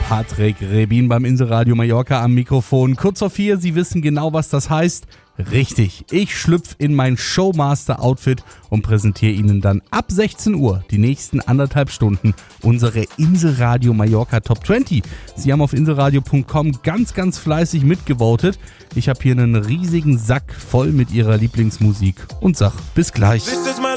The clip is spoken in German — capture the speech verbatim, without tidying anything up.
Patrick Rebin beim Inselradio Mallorca am Mikrofon. Kurz vor vier, Sie wissen genau, was das heißt. Richtig, ich schlüpfe in mein Showmaster-Outfit und präsentiere Ihnen dann ab sechzehn Uhr die nächsten anderthalb Stunden unsere Inselradio Mallorca Top zwanzig. Sie haben auf inselradio punkt com ganz, ganz fleißig mitgevotet. Ich habe hier einen riesigen Sack voll mit Ihrer Lieblingsmusik und sag bis gleich.